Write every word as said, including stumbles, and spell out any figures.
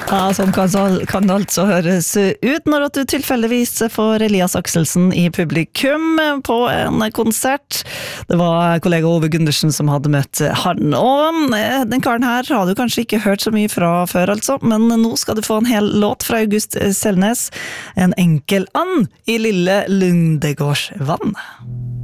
Ja, sånn kan, kan det altså høres ut når at du tilfeldigvis får Elias Akselsen i publikum på en konsert. Det var kollega Ove Gundersen som hadde møtt han, og den karen her har du kanskje ikke hørt så mye fra før altså, men nå skal du få en hel låt fra August Selnes, en enkel and i lille Lundegårdsvann.